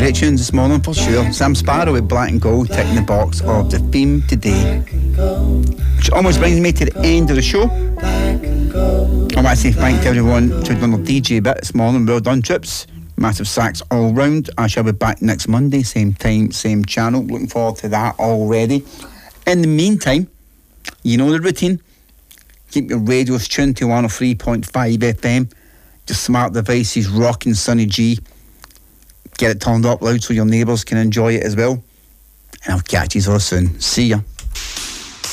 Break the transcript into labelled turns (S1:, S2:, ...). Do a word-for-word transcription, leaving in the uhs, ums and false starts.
S1: great tunes this morning for sure. Sam Sparrow with Black and Gold ticking the box of the theme today, which almost brings me to the end of the show. I want to say thank to everyone who's done their D J bit this morning. Well done, Trips. Massive sacks all round. I shall be back next Monday, same time, same channel. Looking forward to that already. In the meantime, you know the routine. Keep your radios tuned to one oh three point five F M. Your smart devices rocking Sunny G. Get it turned up loud so your neighbours can enjoy it as well. And I'll catch you all soon. See ya.